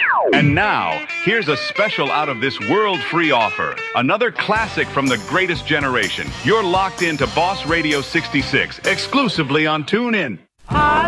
And now, here's a special out-of-this-world free offer. Another classic from the greatest generation. You're locked into Boss Radio 66, exclusively on TuneIn. I